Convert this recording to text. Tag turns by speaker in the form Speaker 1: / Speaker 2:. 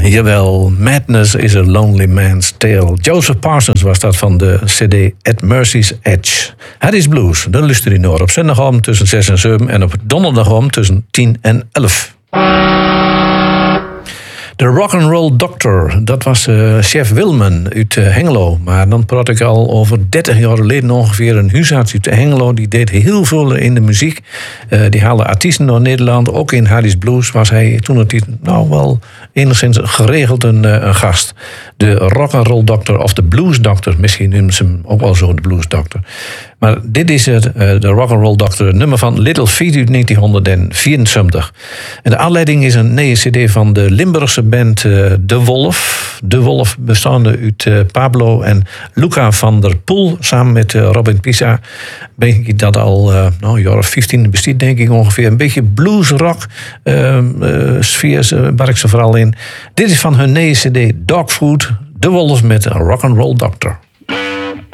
Speaker 1: Jawel, Madness is a Lonely Man's Tale. Joseph Parsons was dat van de cd At Mercy's Edge. Harry's Blues, daar luister je naar op zondagavond tussen 6 en 7... en op donderdagavond tussen 10 en 11. De Rock'n'Roll Doctor, dat was chef Wilman uit Hengelo. Maar dan praat ik al over 30 jaar geleden ongeveer. Een huisarts uit Hengelo, die deed heel veel in de muziek. Die haalde artiesten naar Nederland. Ook in Harry's Blues was hij toen het nou wel enigszins geregeld een gast. De Rock'n'Roll Doctor of de Blues Doctor. Misschien noemen ze hem ook wel zo, de Blues Doctor. Maar dit is de Rock'n'Roll Doctor, een nummer van Little Feat uit 1974. En de aanleiding is een nieuwe cd van de Limburgse band De Wolf. De Wolf bestaande uit Pablo en Luca van der Poel, samen met Robin Pisa. Ben ik dat al een jaar of 15 bestaat, denk ik ongeveer. Een beetje bluesrock sfeer waar ik ze vooral in. Dit is van hun nieuwe cd Dogfood, De Wolf met Rock'n'Roll Doctor.